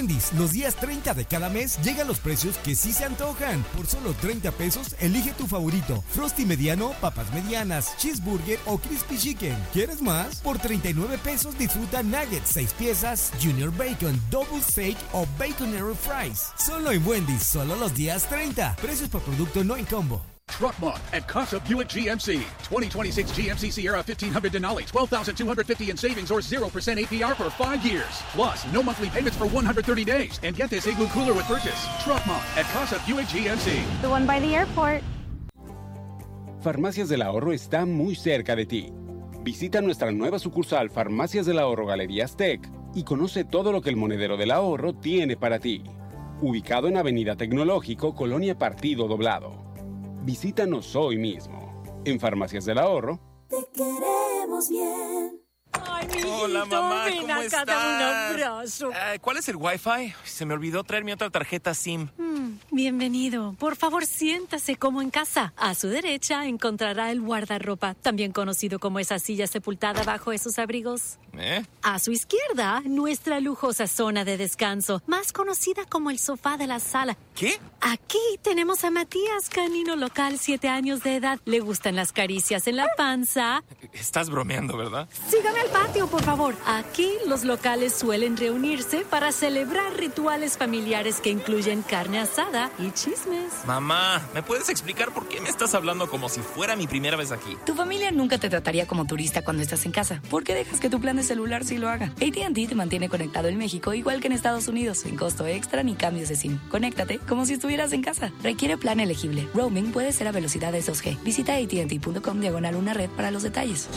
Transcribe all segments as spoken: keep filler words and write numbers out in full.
Wendy's, los días treinta de cada mes llegan los precios que sí se antojan. Por solo treinta pesos, elige tu favorito. Frosty mediano, papas medianas, cheeseburger o crispy chicken. ¿Quieres más? Por treinta y nueve pesos disfruta nuggets, seis piezas, junior bacon, double steak o baconero fries. Solo en Wendy's, solo los días treinta. Precios por producto, no en combo. Truck Month at Casa Buick G M C. twenty twenty-six G M C Sierra fifteen hundred Denali, twelve thousand two hundred fifty in savings or zero percent A P R for five years. Plus, no monthly payments for one hundred thirty days. And get this Igloo cooler with purchase. Truck Month at Casa Buick G M C. The one by the airport. Farmacias del Ahorro está muy cerca de ti. Visita nuestra nueva sucursal Farmacias del Ahorro Galerías Tech y conoce todo lo que el Monedero del Ahorro tiene para ti. Ubicado en Avenida Tecnológico, Colonia Partido Doblado. Visítanos hoy mismo. En Farmacias del Ahorro. Te queremos bien. Ay, mi Hola, mamá, ven ¿cómo acá, estás? dame un abrazo. Uh, ¿Cuál es el Wi-Fi? Se me olvidó traer mi otra tarjeta SIM. Mm, bienvenido. Por favor, siéntase como en casa. A su derecha encontrará el guardarropa, también conocido como esa silla sepultada bajo esos abrigos. ¿Eh? A su izquierda, nuestra lujosa zona de descanso, más conocida como el sofá de la sala. ¿Qué? Aquí tenemos a Matías, canino local, siete años de edad. Le gustan las caricias en la panza. Estás bromeando, ¿verdad? Sígame al patio, por favor. Aquí los locales suelen reunirse para celebrar rituales familiares que incluyen carne asada y chismes. Mamá, ¿me puedes explicar por qué me estás hablando como si fuera mi primera vez aquí? Tu familia nunca te trataría como turista cuando estás en casa. ¿Por qué dejas que tu plan de celular sí lo haga? A T and T te mantiene conectado en México igual que en Estados Unidos, sin costo extra ni cambios de SIM. Conéctate como si estuvieras en casa. Requiere plan elegible. Roaming puede ser a velocidades dos G. Visita A T and T.com diagonal una red para los detalles.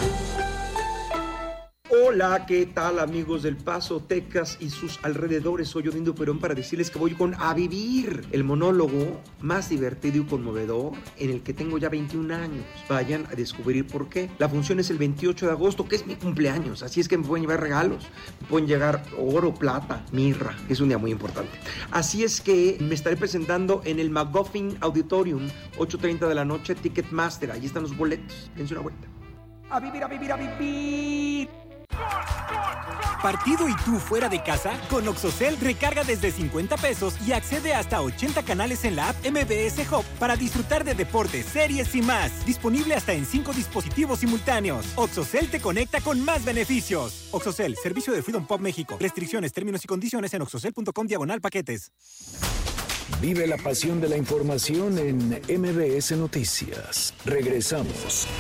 Hola, ¿qué tal, amigos del Paso, Texas y sus alrededores? Soy Odindo Perón para decirles que voy con A Vivir, el monólogo más divertido y conmovedor en el que tengo ya veintiún años. Vayan a descubrir por qué. La función es el veintiocho de agosto, que es mi cumpleaños, así es que me pueden llevar regalos. Me pueden llegar oro, plata, mirra, es un día muy importante. Así es que me estaré presentando en el McGuffin Auditorium, ocho treinta de la noche, Ticketmaster. Ahí están los boletos. Dense una vuelta. A vivir, a vivir, a vivir. ¿Partido y tú fuera de casa? Con Oxocel recarga desde cincuenta pesos y accede hasta ochenta canales en la app M B S Hub para disfrutar de deportes, series y más. Disponible hasta en cinco dispositivos simultáneos. Oxocel te conecta con más beneficios. Oxocel, servicio de Freedom Pop México. Restricciones, términos y condiciones en oxocel.com diagonal paquetes. Vive la pasión de la información en M B S Noticias. Regresamos.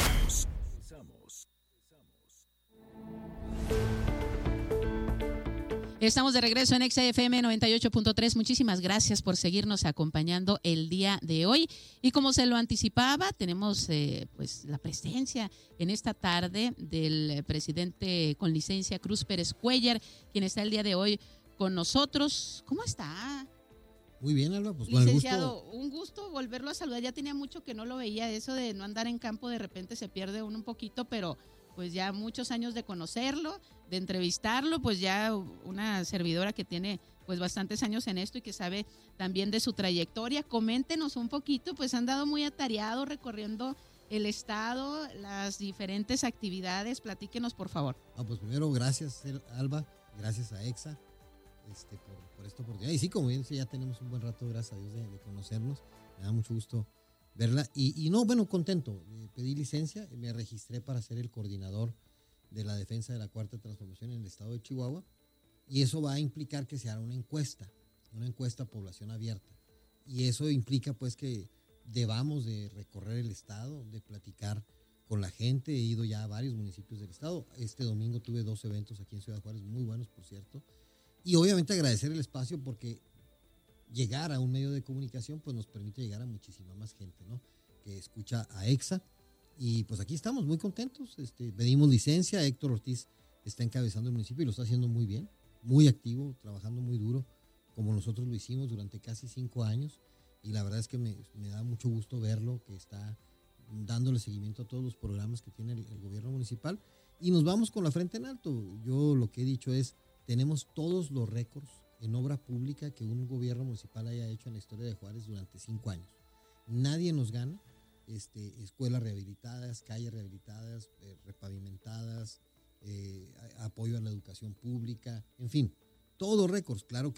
Estamos de regreso en X F M noventa y ocho punto tres. Muchísimas gracias por seguirnos acompañando el día de hoy. Y como se lo anticipaba, tenemos eh, pues la presencia en esta tarde del presidente con licencia Cruz Pérez Cuéllar, quien está el día de hoy con nosotros. ¿Cómo está? Muy bien, Alba, pues con Licenciado, el gusto. un gusto volverlo a saludar. Ya tenía mucho que no lo veía, eso de no andar en campo, de repente se pierde uno un poquito, pero pues ya muchos años de conocerlo, de entrevistarlo, pues ya una servidora que tiene pues bastantes años en esto y que sabe también de su trayectoria. Coméntenos un poquito, pues han dado muy atareado recorriendo el estado, las diferentes actividades. Platíquenos, por favor. Ah, pues primero, gracias, Alba, gracias a EXA este, por, por esta oportunidad. Y sí, como bien, ya tenemos un buen rato, gracias a Dios, de, de conocernos. Me da mucho gusto verla. Y, y no, bueno, contento. Eh, pedí licencia, me registré para ser el coordinador de la defensa de la Cuarta Transformación en el estado de Chihuahua. Y eso va a implicar que se haga una encuesta, una encuesta a población abierta. Y eso implica pues que debamos de recorrer el estado, de platicar con la gente. He ido ya a varios municipios del estado. Este domingo tuve dos eventos aquí en Ciudad Juárez, muy buenos, por cierto. Y obviamente agradecer el espacio porque llegar a un medio de comunicación pues nos permite llegar a muchísima más gente, ¿no? Que escucha a EXA. Y pues aquí estamos muy contentos. Este, pedimos licencia. Héctor Ortiz está encabezando el municipio y lo está haciendo muy bien, muy activo, trabajando muy duro, como nosotros lo hicimos durante casi cinco años. Y la verdad es que me, me da mucho gusto verlo, que está dándole seguimiento a todos los programas que tiene el, el gobierno municipal. Y nos vamos con la frente en alto. Yo lo que he dicho es, tenemos todos los récords en obra pública que un gobierno municipal haya hecho en la historia de Juárez durante cinco años. Nadie nos gana. Este, escuelas rehabilitadas, calles rehabilitadas, eh, repavimentadas, eh, apoyo a la educación pública, en fin, todos récords. Claro que